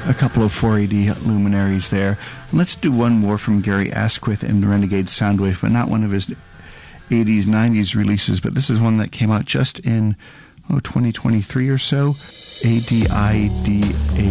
A couple of 4AD luminaries there. Let's do one more from Gary Asquith and Renegade Soundwave, but not one of his 80s, 90s releases, but this is one that came out just in 2023 or so. ADIDA